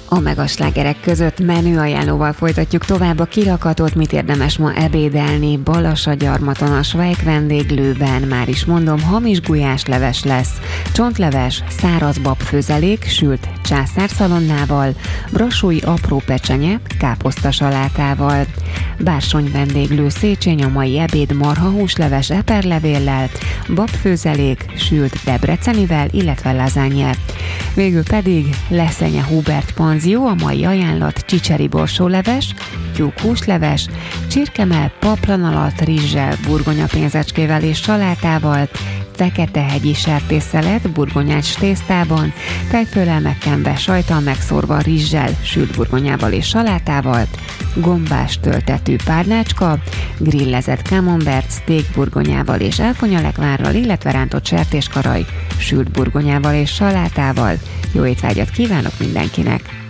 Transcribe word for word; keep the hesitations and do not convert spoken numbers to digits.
A megaslágerek között menü ajánlóval folytatjuk tovább a kirakatot, mit érdemes ma ebédelni. Balassagyarmaton a Schweik vendéglőben, már is mondom, hamis gulyásleves lesz, csontleves, száraz babfőzelék, sült császárszalonnával, brassói apró pecsenye, káposztasalátával. Bársony vendéglő Széchenyi, a mai ebéd marhahúsleves eperlevéllel, babfőzelék, sült debrecenivel, illetve lazánye. Végül pedig Leszenye Hubert panzió, a mai ajánlat csicseri borsóleves, tyúkhúsleves, csirkemell paplan alatt rizssel, burgonyapénzecskével és salátával, fekete-hegyi sertésszelet burgonyás tésztában, tejföllel megkenve, sajttal megszórva rizssel, sült burgonyával és salátával, gombás töltetű párnácska, grillezett camembert, steak burgonyával és elfonyalekvárral, illetve rántott sertéskaraj, sült burgonyával és salátával. Jó étvágyat kívánok mindenkinek!